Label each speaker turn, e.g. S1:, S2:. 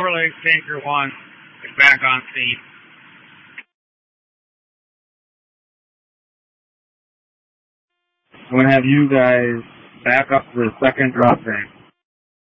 S1: Silver Lake Tanker 1 is back on scene. I'm going to have you guys back up to the second drop tank.